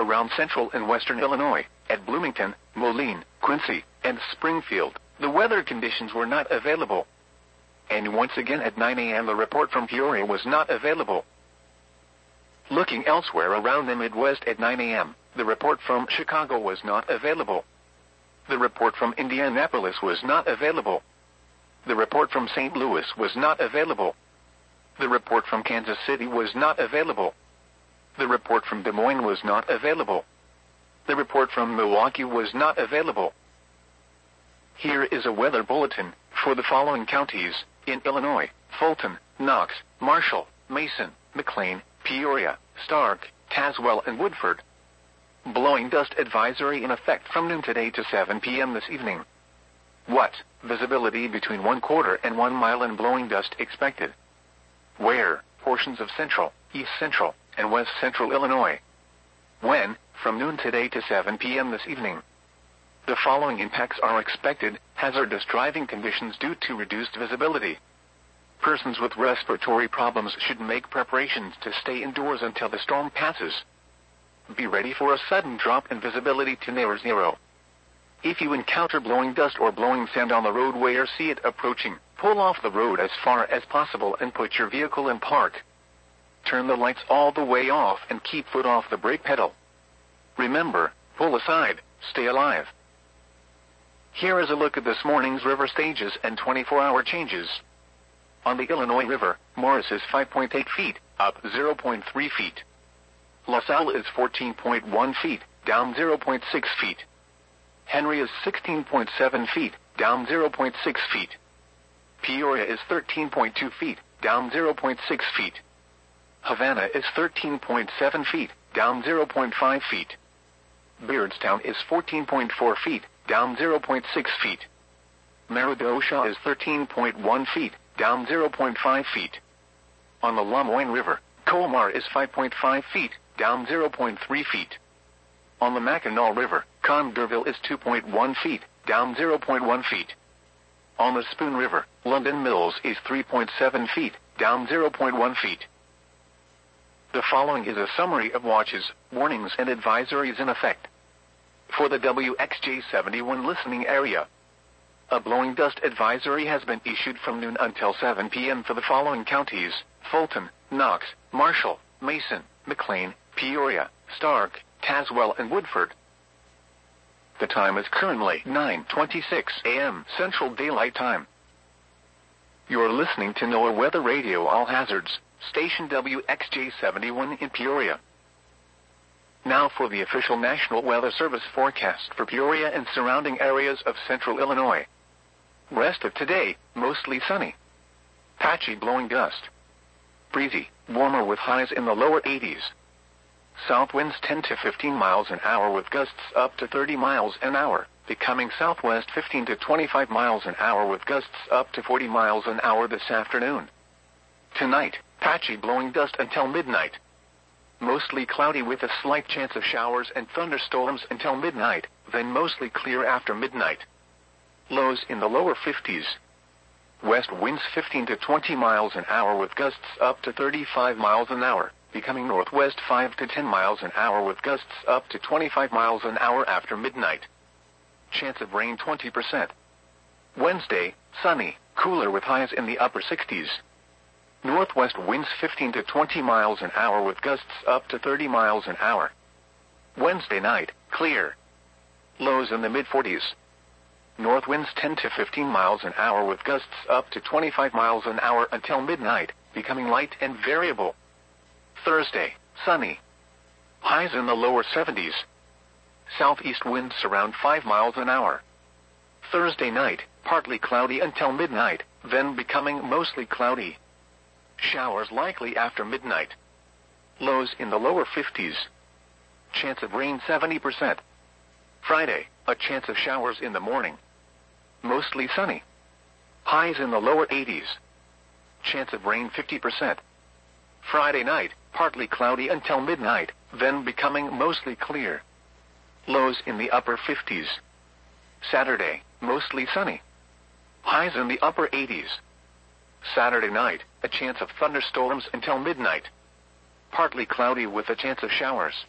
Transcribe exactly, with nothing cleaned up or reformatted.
around central and western Illinois, at Bloomington, Moline, Quincy, and Springfield, the weather conditions were not available. And once again at nine a m the report from Peoria was not available. Looking elsewhere around the Midwest at nine a m, the report from Chicago was not available. The report from Indianapolis was not available. The report from Saint Louis was not available. The report from Kansas City was not available. The report from Des Moines was not available. The report from Milwaukee was not available. Here is a weather bulletin for the following counties in Illinois: Fulton, Knox, Marshall, Mason, McLean, Peoria, Stark, Tazewell, and Woodford. Blowing dust advisory in effect from noon today to seven p m this evening. What? Visibility between one quarter and one mile and blowing dust expected. Where? Portions of central, east central, and west central Illinois. When? From noon today to seven p m this evening. The following impacts are expected: hazardous driving conditions due to reduced visibility. Persons with respiratory problems should make preparations to stay indoors until the storm passes. Be ready for a sudden drop in visibility to near zero. If you encounter blowing dust or blowing sand on the roadway or see it approaching, pull off the road as far as possible and put your vehicle in park. Turn the lights all the way off and keep foot off the brake pedal. Remember, pull aside, stay alive. Here is a look at this morning's river stages and twenty-four hour changes. On the Illinois River, Morris is five point eight feet, up zero point three feet. LaSalle is fourteen point one feet, down zero point six feet. Henry is sixteen point seven feet, down zero point six feet. Peoria is thirteen point two feet, down zero point six feet. Havana is thirteen point seven feet, down zero point five feet. Beardstown is fourteen point four feet, down zero point six feet. Meridosha is thirteen point one feet, down zero point five feet. On the Lemoyne River, Colmar is five point five feet, down zero point three feet. On the Mackinac River, Condorville is two point one feet, down zero point one feet. On the Spoon River, London Mills is three point seven feet, down zero point one feet. The following is a summary of watches, warnings, and advisories in effect. For the W X J seventy-one listening area, a blowing dust advisory has been issued from noon until seven p m for the following counties: Fulton, Knox, Marshall, Mason, McLean, Peoria, Stark, Tazewell, and Woodford. The time is currently nine twenty-six a m Central Daylight Time. You're listening to NOAA Weather Radio All Hazards, station W X J seventy-one in Peoria. Now for the official National Weather Service forecast for Peoria and surrounding areas of central Illinois. Rest of today, mostly sunny. Patchy blowing dust. Breezy, warmer with highs in the lower eighties. South winds ten to fifteen miles an hour with gusts up to thirty miles an hour, becoming southwest fifteen to twenty-five miles an hour with gusts up to forty miles an hour this afternoon. Tonight, patchy blowing dust until midnight. Mostly cloudy with a slight chance of showers and thunderstorms until midnight, then mostly clear after midnight. Lows in the lower fifties. West winds fifteen to twenty miles an hour with gusts up to thirty-five miles an hour, becoming northwest five to ten miles an hour with gusts up to twenty-five miles an hour after midnight. Chance of rain twenty percent. Wednesday, sunny, cooler with highs in the upper sixties. Northwest winds fifteen to twenty miles an hour with gusts up to thirty miles an hour. Wednesday night, clear. Lows in the mid forties. North winds ten to fifteen miles an hour with gusts up to twenty-five miles an hour until midnight, becoming light and variable. Thursday, sunny. Highs in the lower seventies. Southeast winds around five miles an hour. Thursday night, partly cloudy until midnight, then becoming mostly cloudy. Showers likely after midnight. Lows in the lower fifties. Chance of rain seventy percent. Friday, a chance of showers in the morning. Mostly sunny. Highs in the lower eighties. Chance of rain fifty percent. Friday night, partly cloudy until midnight, then becoming mostly clear. Lows in the upper fifties. Saturday, mostly sunny. Highs in the upper eighties. Saturday night, a chance of thunderstorms until midnight. Partly cloudy with a chance of showers.